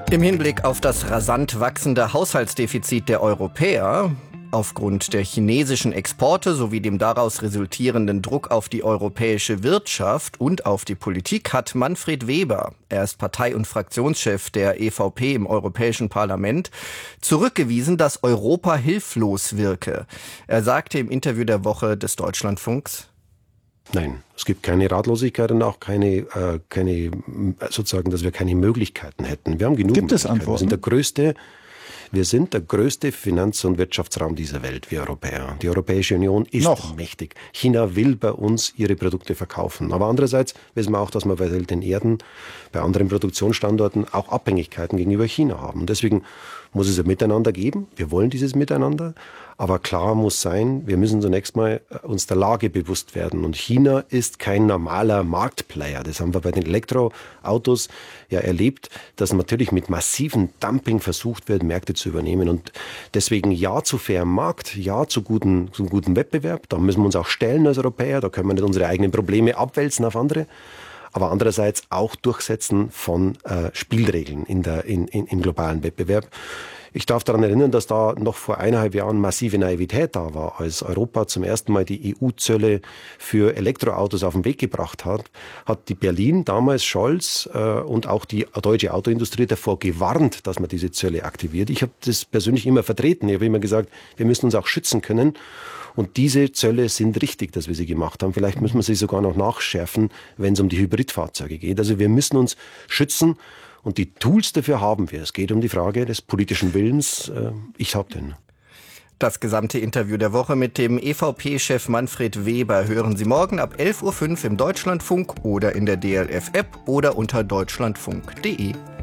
Im Hinblick auf das rasant wachsende Haushaltsdefizit der Europäer, aufgrund der chinesischen Exporte sowie dem daraus resultierenden Druck auf die europäische Wirtschaft und auf die Politik hat Manfred Weber, er ist Partei- und Fraktionschef der EVP im Europäischen Parlament, zurückgewiesen, dass Europa hilflos wirke. Er sagte im Interview der Woche des Deutschlandfunks: Nein, es gibt keine Ratlosigkeit und auch keine sozusagen, dass wir keine Möglichkeiten hätten. Wir haben genug Gibt es Möglichkeiten. Antworten? Wir sind der größte Finanz- und Wirtschaftsraum dieser Welt, wir Europäer. Die Europäische Union ist mächtig. China will bei uns ihre Produkte verkaufen. Aber andererseits wissen wir auch, dass wir bei den Erden, bei anderen Produktionsstandorten auch Abhängigkeiten gegenüber China haben. Und deswegen muss es ein Miteinander geben. Wir wollen dieses Miteinander. Aber klar muss sein, wir müssen zunächst mal uns der Lage bewusst werden. Und China ist kein normaler Marktplayer. Das haben wir bei den Elektroautos ja erlebt, dass natürlich mit massivem Dumping versucht wird, Märkte zu übernehmen. Und deswegen ja zu fairem Markt, ja zu gutem Wettbewerb. Da müssen wir uns auch stellen als Europäer. Da können wir nicht unsere eigenen Probleme abwälzen auf andere. Aber andererseits auch Durchsetzen von Spielregeln im globalen Wettbewerb. Ich darf daran erinnern, dass da noch vor 1,5 Jahren massive Naivität da war, als Europa zum ersten Mal die EU-Zölle für Elektroautos auf den Weg gebracht hat die Berlin, damals Scholz und auch die deutsche Autoindustrie davor gewarnt, dass man diese Zölle aktiviert. Ich habe das persönlich immer vertreten. Ich habe immer gesagt, wir müssen uns auch schützen können. Und diese Zölle sind richtig, dass wir sie gemacht haben. Vielleicht müssen wir sie sogar noch nachschärfen, wenn es um die Hybridfahrzeuge geht. Also wir müssen uns schützen. Und die Tools dafür haben wir. Es geht um die Frage des politischen Willens. Ich habe den. Das gesamte Interview der Woche mit dem EVP-Chef Manfred Weber hören Sie morgen ab 11:05 Uhr im Deutschlandfunk oder in der DLF-App oder unter deutschlandfunk.de.